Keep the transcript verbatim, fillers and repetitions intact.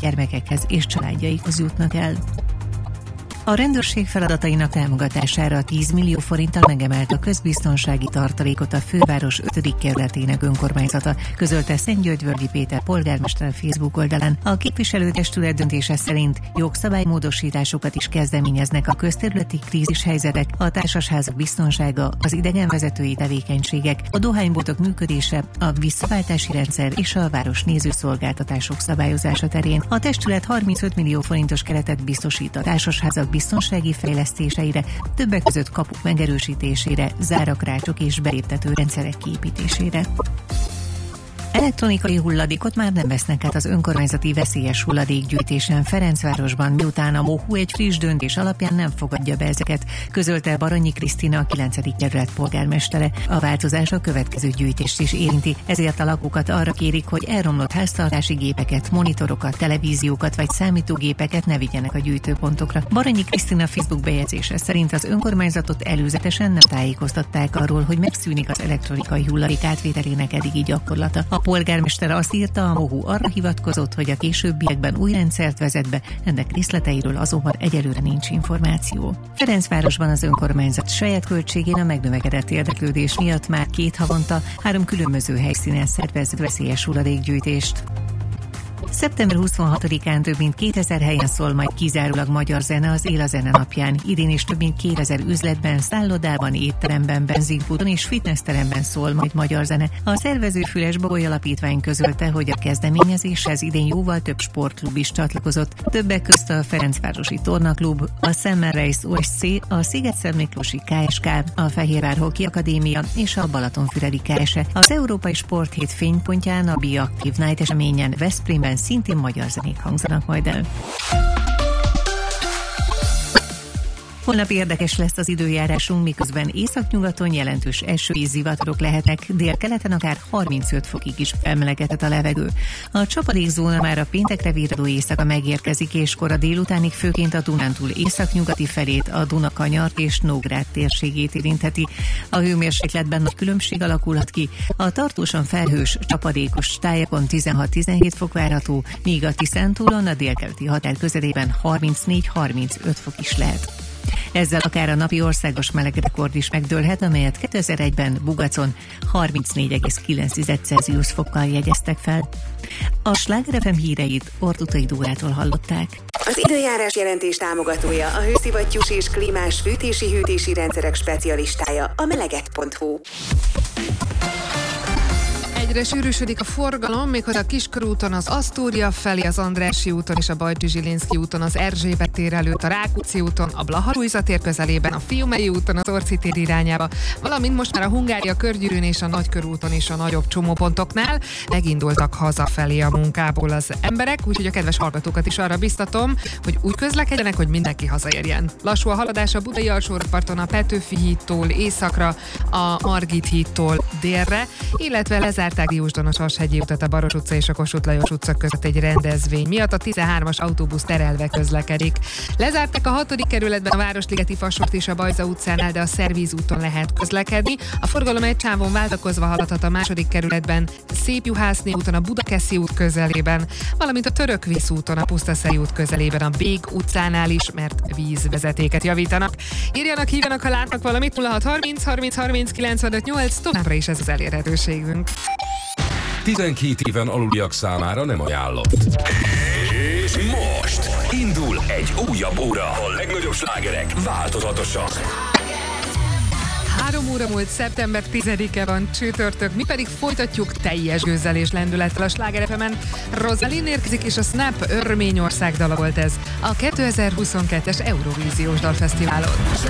gyermekekhez és családjaikhoz jutnak el. A rendőrség feladatainak támogatására tíz millió forinttal megemelt a közbiztonsági tartalékot a főváros ötödik kerületének önkormányzata, közölte Szentgyörgyvölgyi Péter polgármester Facebook oldalán. A képviselőtestület döntése szerint jogszabálymódosításokat is kezdeményeznek a közterületi krízishelyzetek, a társasházak biztonsága, az idegenvezetői tevékenységek, a dohányboltok működése, a visszaváltási rendszer és a városnéző szolgáltatások szabályozása terén. A testület harmincöt millió forintos keretet biztosít a társasházak biztonsági fejlesztéseire, többek között kapuk megerősítésére, zárakrácsok és beléptető rendszerek kiépítésére. Elektronikai hulladékot már nem vesznek át az önkormányzati veszélyes hulladékgyűjtésen Ferencvárosban, miután a MOHU egy friss döntés alapján nem fogadja be ezeket, közölte Baranyi Krisztina, a kilencedik kerület polgármestere. A változás a következő gyűjtést is érinti, ezért a lakókat arra kérik, hogy elromlott háztartási gépeket, monitorokat, televíziókat vagy számítógépeket ne vigyenek a gyűjtőpontokra. Baranyi Krisztina Facebook bejegyzése szerint az önkormányzatot előzetesen nem tájékoztatták arról, hogy megszűnik az elektronikai hulladék átvételének eddigi gyakorlata. A polgármester azt írta, a MOHU arra hivatkozott, hogy a későbbiekben új rendszert vezet be, ennek részleteiről azonban egyelőre nincs információ. Ferencvárosban az önkormányzat saját költségén a megnövekedett érdeklődés miatt már két havonta három különböző helyszínen szervez veszélyes hulladékgyűjtést. szeptember huszonhatodikán több mint kétezer helyen szól majd kizárólag magyar zene az Él a Zene napján. Idén is több mint kétezer üzletben, szállodában, étteremben, benzinkúton és fitnessteremben szól majd magyar zene. A szervező Füles Bogoly Alapítvány közölte, hogy a kezdeményezéshez idén jóval több sportklub is csatlakozott. Többek közt a Ferencvárosi Tornaklub, a Semmelweis o es cé, a Sziget-Szentmiklósi ká es ká, a Fehérvár Hoki Akadémia és a Balatonfüredi ká es e. Az Európai Sporthét fénypontján a Be Active Night eseményen Veszprémben szintén magyar zenék hangzanak majd el. Holnap érdekes lesz az időjárásunk, miközben északnyugaton jelentős eső és zivatarok lehetnek, délkeleten akár harmincöt fokig is felmelegedhet a levegő. A csapadékzóna már a péntekre virradó éjszaka megérkezik, és kora délutánig főként a Dunántúl északnyugati felét, a Dunakanyart és Nógrád térségét érintheti. A hőmérsékletben nagy különbség alakulhat ki, a tartósan felhős, csapadékos tájakon tizenhat-tizenhét fok várható, míg a Tiszántúlon a délkeleti határ közelében harmincnégy-harmincöt fok is lehet. Ezzel akár a napi országos melegrekord is megdőlhet, amelyet kétezer-egyben Bugacon harmincnégy egész kilenc Celsius fokkal jegyeztek fel. A Sláger ef em híreit Ortutai Dórától hallották. Az időjárás jelentés támogatója a hőszivattyús és klímás fűtési-hűtési rendszerek specialistája, a meleget pont hu. Egyre sűrűsödik a forgalom, méghozzá a Kiskörúton, az Asztória felé, az Andrássy úton és a Bajcsy-Zsilinszky úton, az Erzsébet tér előtt, a Rákóczi úton, a Blaha-Lujza tér közelében, a Fiumei úton, az Orci tér irányába, valamint most már a Hungária körgyűrűn és a Nagykörúton és a nagyobb csomópontoknál megindultak hazafelé a munkából az emberek, úgyhogy a kedves hallgatókat is arra biztatom, hogy úgy közlekedjenek, hogy mindenki hazaérjen. Lassú a haladás a Budai alsórakparton, a Petőfi hídtól északra, a Margit hídtól délre, illetve lezárták Diósdonos Ashegyi utat a Baros utca és a Kossuth Lajos utca között egy rendezvény miatt. A tizenhármas autóbusz terelve közlekedik. Lezárták a hatodik kerületben a Városligeti Fasort és a Bajza utcánál, de a Szervíz úton lehet közlekedni. A forgalom egy sávon váltakozva haladhat a második kerületben, Szépjuhászné úton, a Budakeszi út közelében, valamint a Törökvíz úton, a Pusztaszeli út közelében, a Bég utcánál is, mert vízvezetéket javítanak. Írjanak, hívjanak, ha látnak valamit. Nulla hat harminc harminc harminc kilencvenöt nyolc, továbbra is ez az elérhetőségünk. tizenkét éven aluliak számára nem ajánlott. És most indul egy újabb óra. A legnagyobb slágerek változatosan. Három óra múlt, szeptember tizedike van, csütörtök, mi pedig folytatjuk teljes gőzzel és lendülettel a Sláger ef emen. Rosalind érkezik, és a Snap Örményország dala volt ez a kétezer-huszonkettes Eurovíziós Dalfesztiválon.